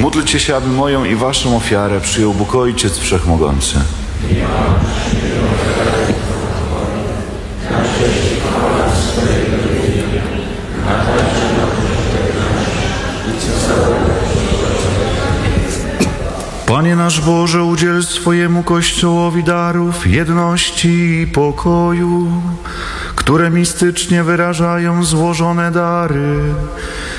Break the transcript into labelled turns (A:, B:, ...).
A: Módlcie się, aby moją i waszą ofiarę przyjął Bóg Ojciec Wszechmogący. Panie nasz Boże, udziel swojemu Kościołowi darów jedności i pokoju, które mistycznie wyrażają złożone dary